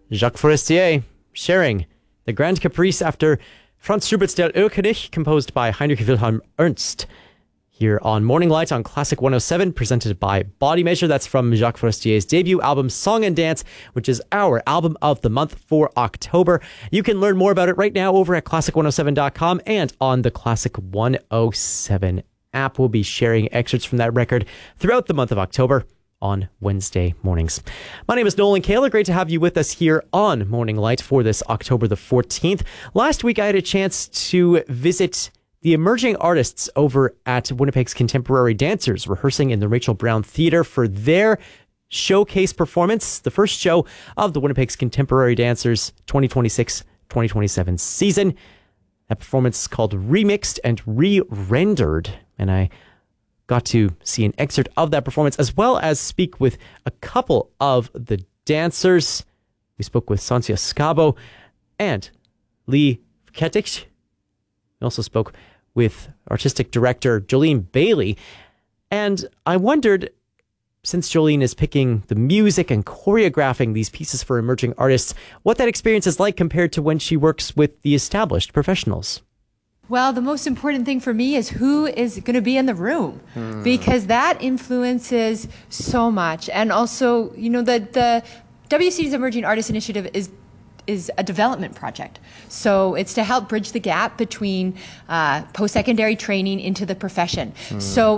Jacques Forestier sharing the Grand Caprice after Franz Schubert's Der Irrkönig, composed by Heinrich Wilhelm Ernst. Here on Morning Light on Classic 107, presented by Body Measure. That's from Jacques Forestier's debut album, Song and Dance, which is our album of the month for October. You can learn more about it right now over at classic107.com and on the Classic 107 app. We'll be sharing excerpts from that record throughout the month of October on Wednesday mornings. My name is Nolan Kaler. Great to have you with us here on Morning Light for this October the 14th. Last week, I had a chance to visit the emerging artists over at Winnipeg's Contemporary Dancers, rehearsing in the Rachel Brown Theatre for their showcase performance, the first show of the Winnipeg's Contemporary Dancers 2026-2027 season. That performance is called Remixed and Re-Rendered, and I got to see an excerpt of that performance, as well as speak with a couple of the dancers. We spoke with Santia Scabo and Lee Kettich. We also spoke with artistic director Jolene Bailey. And I wondered, since Jolene is picking the music and choreographing these pieces for emerging artists, what that experience is like compared to when she works with the established professionals. Well, the most important thing for me is who is going to be in the room, because that influences so much. And also, you know, the WCD's Emerging Artists Initiative is a development project. So it's to help bridge the gap between post-secondary training into the profession. So